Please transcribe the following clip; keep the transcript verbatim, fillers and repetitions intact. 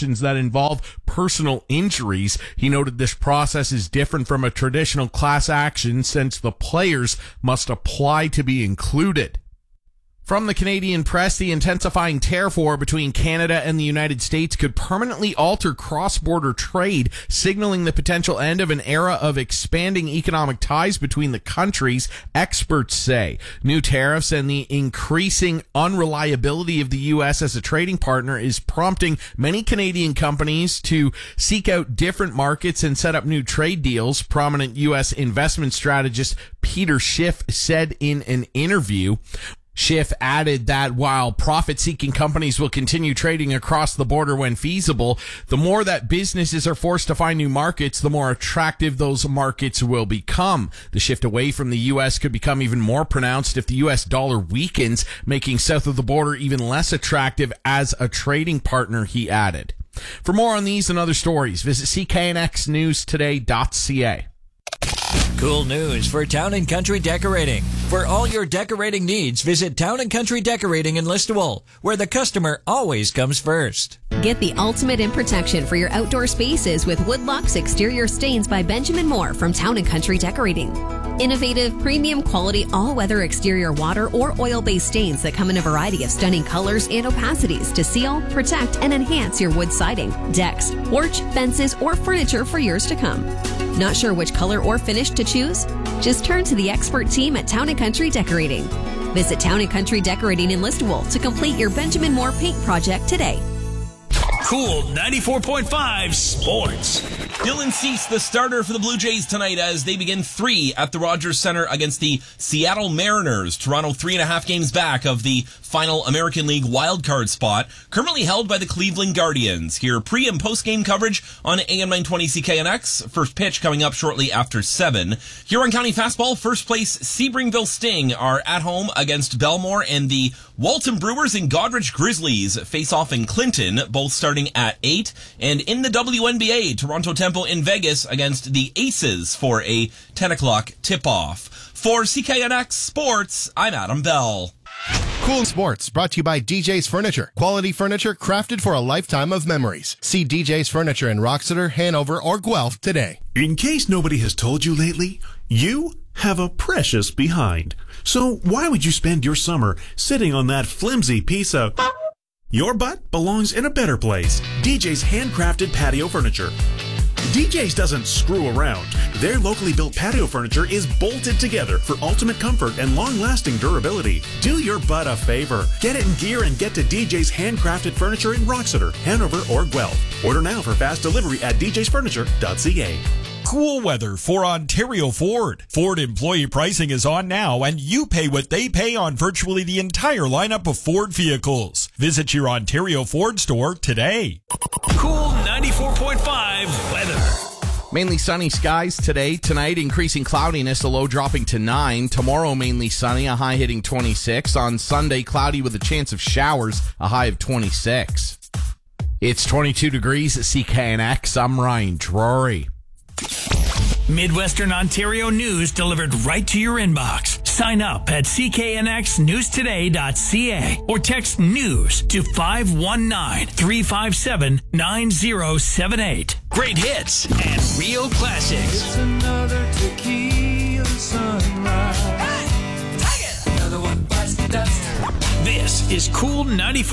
actions that involve personal injuries. He noted this process is different from a traditional class action since the players must apply to be included. From the Canadian press, the intensifying tariff war between Canada and the United States could permanently alter cross-border trade, signaling the potential end of an era of expanding economic ties between the countries, experts say. New tariffs and the increasing unreliability of the U S as a trading partner is prompting many Canadian companies to seek out different markets and set up new trade deals, prominent U S investment strategist Peter Schiff said in an interview. Schiff added that while profit-seeking companies will continue trading across the border when feasible, the more that businesses are forced to find new markets, the more attractive those markets will become. The shift away from the U S could become even more pronounced if the U S dollar weakens, making south of the border even less attractive as a trading partner, he added. For more on these and other stories, visit C K N X news today dot C A. Cool news for Town and Country Decorating. For all your decorating needs, visit Town and Country Decorating in Listowel, where the customer always comes first. Get the ultimate in protection for your outdoor spaces with Woodlocks Exterior Stains by Benjamin Moore from Town and Country Decorating. Innovative, premium quality, all-weather exterior water or oil-based stains that come in a variety of stunning colors and opacities to seal, protect, and enhance your wood siding, decks, porch, fences, or furniture for years to come. Not sure which color or finish to choose? Just turn to the expert team at Town and Country Decorating. Visit Town and Country Decorating in Listowel to complete your Benjamin Moore paint project today. Cool ninety-four point five Sports. Dylan Cease, the starter for the Blue Jays tonight as they begin three at the Rogers Center against the Seattle Mariners. Toronto three and a half games back of the final American League wildcard spot, currently held by the Cleveland Guardians. Here, pre- and post-game coverage on A M nine twenty C K N X. First pitch coming up shortly after seven. Huron County Fastball, first place Sebringville Sting are at home against Belmore, and the Walton Brewers and Godrich Grizzlies face off in Clinton, both starting at eight. And in the W N B A, Toronto Temple in Vegas against the Aces for a ten o'clock tip-off. For C K N X Sports, I'm Adam Bell. Cool Sports, brought to you by D J's Furniture. Quality furniture crafted for a lifetime of memories. See D J's Furniture in Roxeter, Hanover, or Guelph today. In case nobody has told you lately, you have a precious behind. So why would you spend your summer sitting on that flimsy piece of... Your butt belongs in a better place. D J's handcrafted patio furniture. D J's doesn't screw around. Their locally built patio furniture is bolted together for ultimate comfort and long-lasting durability. Do your butt a favor. Get it in gear and get to D J's handcrafted furniture in Roxeter, Hanover, or Guelph. Order now for fast delivery at d j's furniture dot c a. Cool weather for Ontario Ford. Ford employee pricing is on now, and you pay what they pay on virtually the entire lineup of Ford vehicles. Visit your Ontario Ford store today. Cool ninety-four point five weather. Mainly sunny skies today. Tonight, increasing cloudiness, a low dropping to nine. Tomorrow, mainly sunny, a high hitting twenty-six. On Sunday, cloudy with a chance of showers, a high of twenty-six. It's twenty-two degrees at C K N X. I'm Ryan Drury. Midwestern Ontario news delivered right to your inbox. Sign up at c k n x news today dot c a or text news to five one nine, three five seven, nine zero seven eight. Great hits and real classics. It's another tequila sunrise. Hey, take it! Another one bites the dust. This is Cool ninety-four.